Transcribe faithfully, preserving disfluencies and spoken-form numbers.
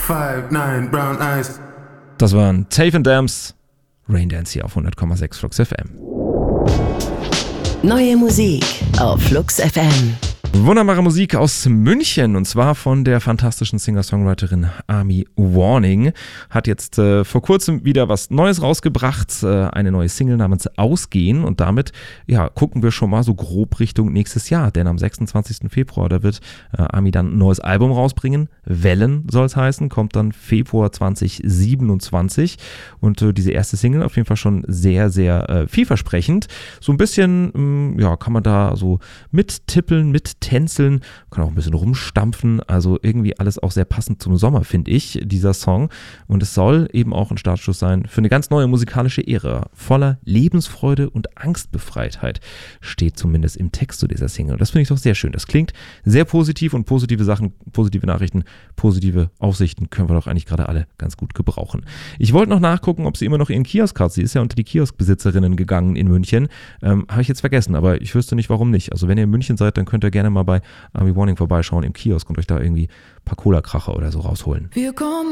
five nine brown eyes. Das waren Taven Dams, Raindance hier auf hundert Komma sechs Flux F M. Neue Musik auf Flux F M. Wunderbare Musik aus München, und zwar von der fantastischen Singer-Songwriterin Army Warning. Hat jetzt äh, vor kurzem wieder was Neues rausgebracht, äh, eine neue Single namens Ausgehen, und damit ja, gucken wir schon mal so grob Richtung nächstes Jahr, denn am sechsundzwanzigsten Februar, da wird äh, Army dann ein neues Album rausbringen. Wellen soll es heißen, kommt dann Februar zwanzig siebenundzwanzig, und äh, diese erste Single auf jeden Fall schon sehr, sehr äh, vielversprechend. So ein bisschen, mh, ja, kann man da so mittippeln, mit tänzeln, kann auch ein bisschen rumstampfen, also irgendwie alles auch sehr passend zum Sommer, finde ich, dieser Song. Und es soll eben auch ein Startschuss sein für eine ganz neue musikalische Ära, voller Lebensfreude und Angstbefreitheit, steht zumindest im Text zu dieser Single. Und das finde ich doch sehr schön. Das klingt sehr positiv, und positive Sachen, positive Nachrichten, positive Aussichten können wir doch eigentlich gerade alle ganz gut gebrauchen. Ich wollte noch nachgucken, ob sie immer noch ihren Kiosk hat. Sie ist ja unter die Kioskbesitzerinnen gegangen in München. Ähm, habe ich jetzt vergessen, aber ich wüsste nicht, warum nicht. Also wenn ihr in München seid, dann könnt ihr gerne mal bei Army Warning vorbeischauen im Kiosk und euch da irgendwie ein paar Cola-Kracher oder so rausholen. Wir kommen